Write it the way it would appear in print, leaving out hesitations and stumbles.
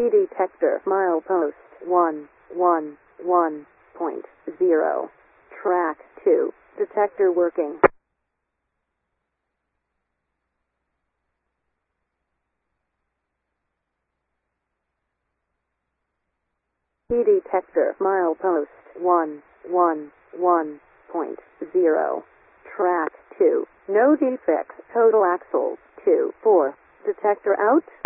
detector milepost 111.0. Track 2. Detector working. Detector milepost 111.0. Track 2. No defects. Total axles 2 4. Detector out.